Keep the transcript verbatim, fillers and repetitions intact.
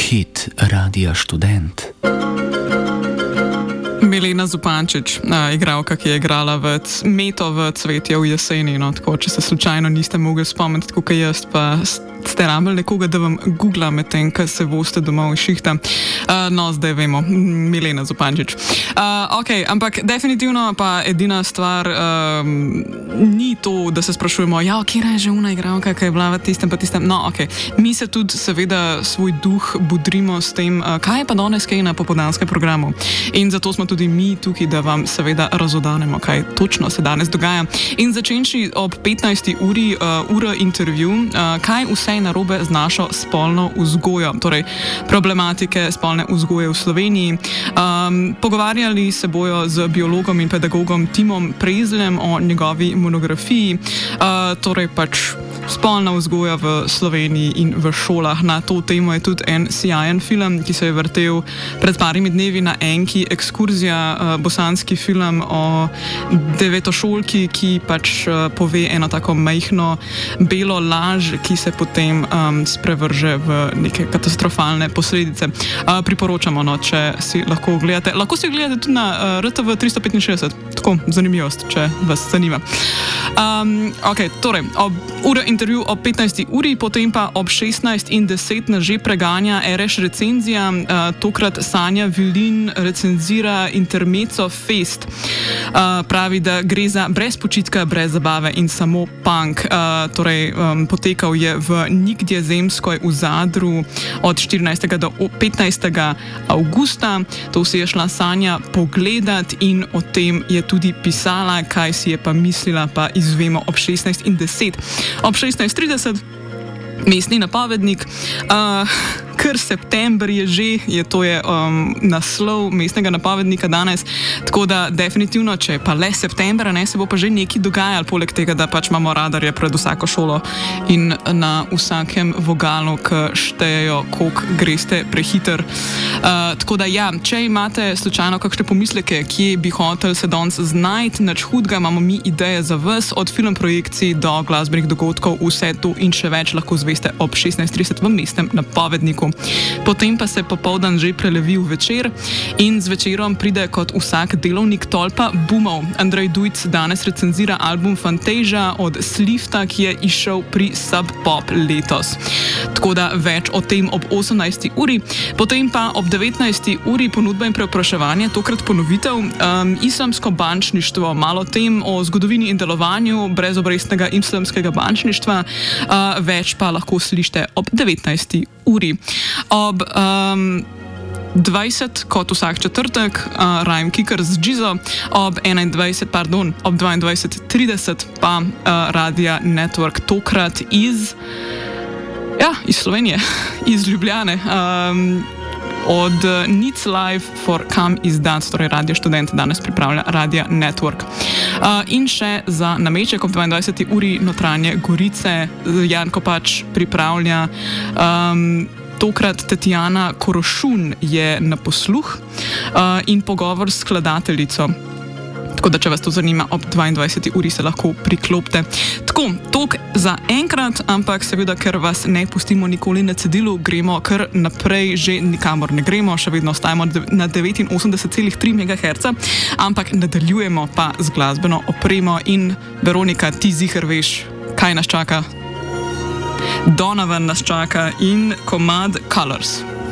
hit Radia Študent. Milena Zupančič, uh, igralka, ki je igrala v Meto v Cvetje v jeseni. No, tako, če se slučajno niste mogli spomniti, tako kot jaz, pa ste rabili nekoga, da vam googla med tem, ko se boste domov iz šihta. Uh, no, zdaj vemo, Milena Zupančič. Uh, ok, ampak definitivno pa edina stvar um, ni to, da se sprašujemo, ja, kje je že una igralka, ki je bila v tistem pa tistem. No, ok, mi se tudi seveda svoj duh budrimo s tem, uh, kaj je pa danes kaj na popoldanskem programu. In zato smo tudi mi tukaj, da vam seveda razodanemo, kaj točno se danes dogaja. In začenši ob petnajsti uri uh, ura intervju, uh, kaj vse je narobe z našo spolno vzgojo, torej problematike spolne vzgoje v Sloveniji. Um, pogovarjali se bojo z biologom in pedagogom Timom Prezljem o njegovi monografiji, uh, torej pač spolna vzgoja v Sloveniji in v šolah. Na to temo je tudi en sjajen film, ki se je vrtel pred parimi dnevi na Enki, Ekskurzija, uh, bosanski film o devetošolki, ki pač uh, pove eno tako majhno belo laž, ki se potem um, sprevrže v neke katastrofalne posledice. Uh, priporočamo, no, če si lahko gledate. Lahko si gledate tudi na uh, R T V tristo petinšestdeset. Tako, zanimivost, če vas zanima. Um, ok, torej, ob ura intervju ob petnajsti uri, potem pa ob šestnajst in deset na že preganja R Š recenzija, uh, tokrat Sanja Vilin recenzira Intermezzo Fest. Uh, pravi, da gre za brez počitka, brez zabave in samo punk. Uh, torej, um, potekal je v Nikdje zemskoj v Zadru od štirinajstega do petnajstega avgusta. To si je šla Sanja pogledat in o tem je tudi pisala, kaj si je pa mislila, pa izvemo ob šestnajst in deset. Ob šestnajst trideset mestni napovednik, uh, ker september je že, je to je um, naslov mestnega napovednika danes, tako da definitivno, če je pa le septembra, ne, se bo pa že nekaj dogajalo, poleg tega, da pač imamo radarje pred vsako šolo in na vsakem vogalu, ki štejejo, koliko greste prehiter. Uh, tako da ja, če imate slučajno kakšne pomisleke, kje bi hotel se danes znajti, nič hudga, imamo mi ideje za vas, od film projekcij do glasbenih dogodkov, vse to in še več lahko zveste ob šestnajst trideset v mestnem napovedniku. Potem pa se popoldan že prelevi v večer in z večerom pride kot vsak delovnik tolpa boomov. Andrej Dujc danes recenzira album Fantasia od Slifta, ki je išel pri Sub Pop letos. Tako da več o tem ob osemnajsti uri. Potem pa ob devetnajsti uri ponudba in preopraševanje, tokrat ponovitev, um, islamsko bančništvo, malo tem o zgodovini in delovanju brezobrestnega islamskega bančništva, uh, več pa lahko slište ob devetnajsti uri. Ob um, dvajset, kot vsak četrtek, uh, Rhyme Kicker z Džizo, ob enaindvajset, pardon, ob dvaindvajset trideset pa uh, Radia Network, tokrat iz, ja, iz Slovenije, iz Ljubljane. Um, Od uh, Nic Live for Kam izdat, torej Radio Študent danes pripravlja Radia Network. Uh, in še za nameček ob dvaindvajseti uri Notranje Gorice, Janko pač pripravlja um, tokrat Tatjana Korošun je na posluh uh, in pogovor s skladateljico. Tako da, če vas to zanima, ob dvaindvajseti uri se lahko priklopite. Tako, tok za enkrat, ampak seveda, ker vas ne pustimo nikoli na cedilu, gremo kar naprej, že nikamor ne gremo, še vedno ostajamo na devetinosemdeset celih tri megaherca, ampak nadaljujemo pa z glasbeno opremo in Veronika, ti ziher veš, kaj nas čaka. Donovan nas čaka in komad Colors.